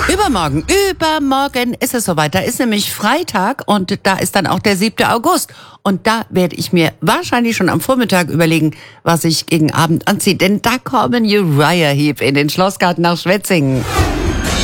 Übermorgen ist es soweit. Da ist nämlich Freitag und da ist dann auch der 7. August. Und da werde ich mir wahrscheinlich schon am Vormittag überlegen, was ich gegen Abend anziehe. Denn da kommen Uriah Heep in den Schlossgarten nach Schwetzingen.